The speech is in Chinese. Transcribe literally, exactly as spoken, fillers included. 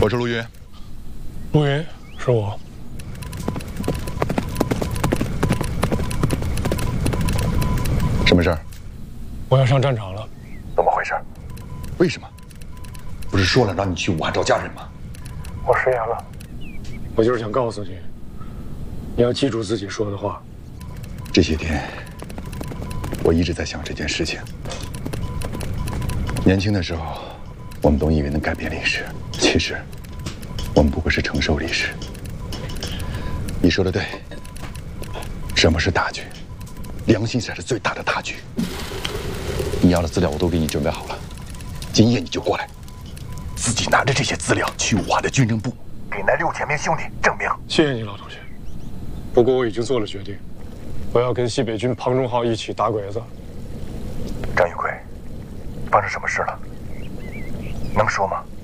我是陆云。 陆云，是我。 什么事儿？ 我要上战场了。 怎么回事？为什么？不是说了让你去武汉找家人吗？ 我食言了。我就是想告诉你，你要记住自己说的话。 这些天，我一直在想这件事情。年轻的时候，我们都以为能改变历史，其实我们不过是承受历史。你说的对，什么是大局？良心才是最大的大局。你要的资料我都给你准备好了，今夜你就过来，自己拿着这些资料去武汉的军政部，给那六千名兄弟证明。 谢谢你，老同学。不过我已经做了决定，我要跟西北军庞中浩一起打鬼子。 张玉奎，发生什么事了？能说吗？